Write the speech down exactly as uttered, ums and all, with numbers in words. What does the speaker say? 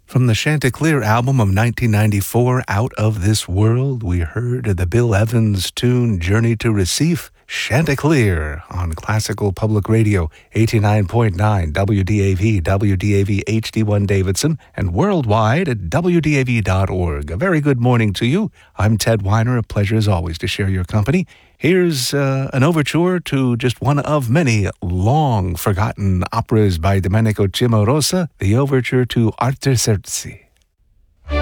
From the Chanticleer album of nineteen ninety-four, Out of This World, we heard the Bill Evans tune Journey to Recife, Chanticleer, on Classical Public Radio, eighty-nine point nine W D A V, W D A V H D one Davidson, and worldwide at W D A V dot org. A very good morning to you. I'm Ted Weiner. A pleasure as always to share your company. Here's uh, an overture to just one of many long-forgotten operas by Domenico Cimarosa, the overture to Artaserzi.